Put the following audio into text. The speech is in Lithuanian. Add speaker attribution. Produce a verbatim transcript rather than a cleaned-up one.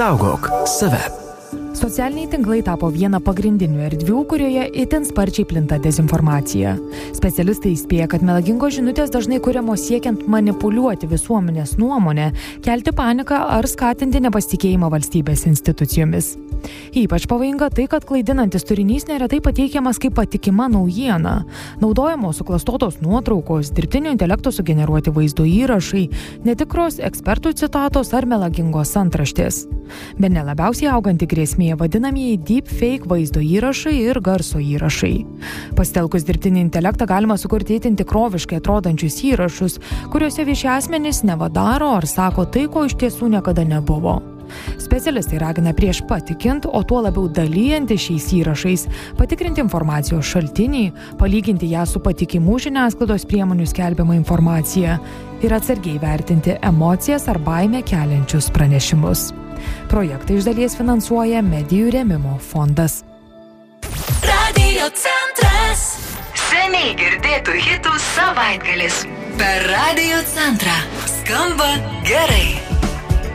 Speaker 1: Saugok save.
Speaker 2: Socialiniai tinklai tapo viena pagrindinių erdvių, kurioje itin sparčiai plinta dezinformacija. Specialistai įspėja, kad melagingos žinutės dažnai kuriamos siekiant manipuliuoti visuomenės nuomonę, kelti paniką ar skatinti nepasitikėjimą valstybės institucijomis. Ypač pavojinga tai, kad klaidinantis turinys neretai pateikiamas kaip patikima naujiena. Naudojamos suklastotos nuotraukos, dirbtinio intelekto sugeneruoti vaizdo įrašai, netikros ekspertų citatos ar melagingos antraštės. Bene labiausiai auganti grėsmė vadinamieji deepfake vaizdo įrašai ir garso įrašai. Pasitelkus dirbtinį intelektą galima sukurti itin tikroviškai atrodančius įrašus, kuriuose vieši asmenys neva daro ar sako tai, ko iš tiesų niekada nebuvo. Specialistai ragina prieš patikint, o tuo labiau dalyjanti šiais įrašais, patikrinti informacijos šaltinį, palyginti ją su patikimų žiniasklaidos priemonių skelbiama informacija ir atsargiai vertinti emocijas ar baimę keliančius pranešimus. Projektą iš dalies finansuoja Medijų rėmimo fondas.
Speaker 3: Radio centras. Seniai girdėtų hitų savaitgalis. Per Radio centrą. Skamba gerai.